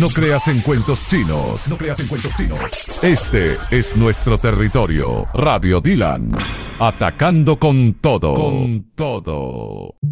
No creas en cuentos chinos. No creas en cuentos chinos. Este es nuestro territorio. Radio Dylan. Atacando con todo. Con todo.